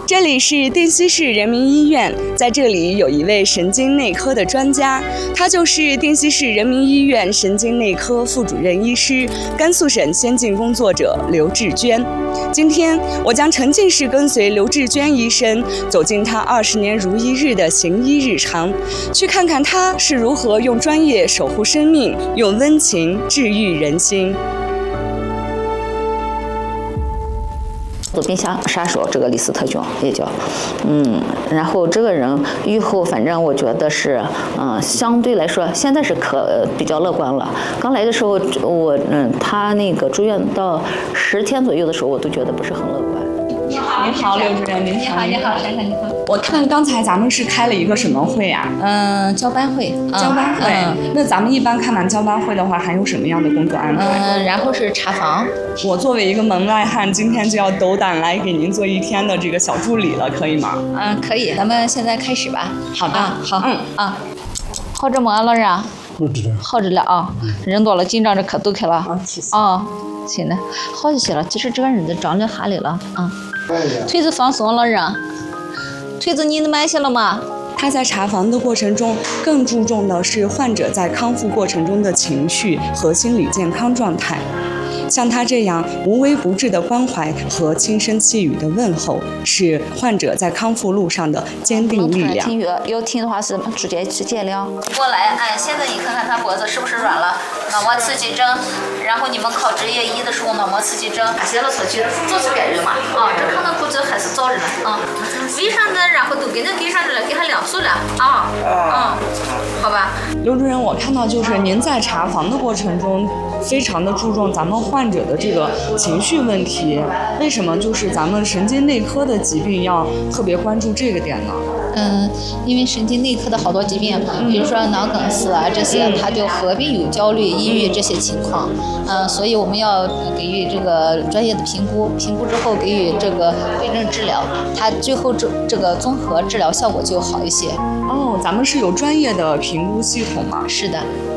这里是定西市人民医院，在这里有一位神经内科的专家，他就是定西市人民医院神经内科副主任医师、甘肃省先进工作者刘志娟。今天，我将沉浸式跟随刘志娟医生走进他20年如一日的行医日常，去看看他是如何用专业守护生命，用温情治愈人心。 左边杀手这个李斯特菌也叫，然后这个人预后反正我觉得是，相对来说现在是比较乐观了。刚来的时候他那个住院到10天左右的时候，我都觉得不是很乐观。 你好，刘主任， 你好，珊珊，你好。 我看刚才咱们是开了一个什么会啊？ 交班会。 交班会。那咱们一般开完交班会的话，还有什么样的工作安排？ 然后是查房。 我作为一个门外汉，今天就要斗胆来给您做1天的这个小助理了，可以吗？ 可以。咱们现在开始吧。 好的， 好。好着么，老人啊？好着了啊。人多了，紧张着可都开了。行的，好就行了。其实这个人子长着哈里了腿子放松，老人。腿子你买下了吗？ 他在查房的过程中，更注重的是患者在康复过程中的情绪和心理健康状态。像他这样无微不至的关怀和轻声细语的问候，是患者在康复路上的坚定力量。 听药要听的话是直接量。过来，现在你看看他脖子是不是软了？脑膜刺激针，然后你们考执业医的时候，脑膜刺激针写了出去，就是该人嘛。这看到骨折还是早着呢为啥呢？然后都给他给上去了，给他量数了好吧。 刘主任，我看到就是您在查房的过程中，非常的注重咱们患者的这个情绪问题，为什么就是咱们神经内科的疾病要特别关注这个点呢？ 因为神经内科的好多疾病，比如说脑梗死这些，它就合并有焦虑、抑郁这些情况，所以我们要给予这个专业的评估之后给予这个对症治疗，它最后这个综合治疗效果就好一些。 咱们是有专业的评估系统吗？ 是的。